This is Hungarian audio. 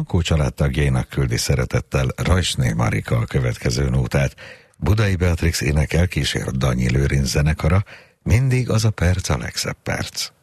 Jankó családtagjainak küldi szeretettel Rajsné Marika a következő nótát. Budai Beatrix énekel, kísér Danyi Lőrinc zenekara, mindig az a perc a legszebb perc.